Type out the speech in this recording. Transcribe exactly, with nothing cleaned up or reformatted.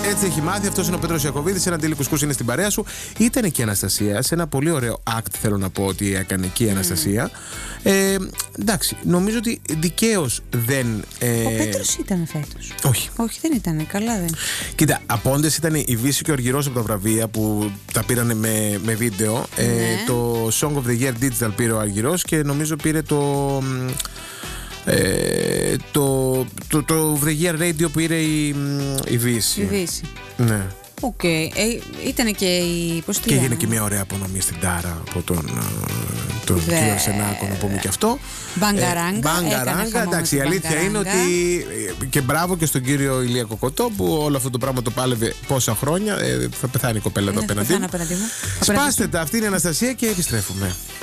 έτσι έχει μάθει. Αυτός είναι ο Πέτρος Ιακωβίδης. Ένα ντύλι κουσκούς είναι στην παρέα σου. Ήταν και η Αναστασία. Σε ένα πολύ ωραίο act, θέλω να πω ότι έκανε και η Αναστασία. Mm. Ε, εντάξει, νομίζω ότι δικαίως δεν. Ε... Ο Πέτρος ήταν φέτος. Όχι. Όχι, δεν ήταν. Καλά δεν. Κοίτα, απόντες ήταν η Βύση και ο Αργυρός από τα βραβεία που τα πήρανε με, με βίντεο. Ναι. Ε, το Song of the Year Digital πήρε ο Αργυρός και νομίζω πήρε το. Ε, το, το, το The Year Radio που πήρε η, η Βύση. Η Βύση. Ναι. Οκ. Okay. Ε, ήταν και η. Πώς και έγινε και μια ωραία απονομή στην Τάρα από τον, τον Δε... κύριο Σενάκο, να πούμε και αυτό. Μπαγκαράγκα. Ε, Μπαγκαράγκα. Εντάξει, η αλήθεια μπαγκαράγκα. Είναι ότι. Και μπράβο και στον κύριο Ηλία Κοκοτό που όλο αυτό το πράγμα το πάλευε πόσα χρόνια. Ε, θα πεθάνει η κοπέλα εδώ απέναντί μου. Σπάστε τα, αυτή είναι η Αναστασία και επιστρέφουμε.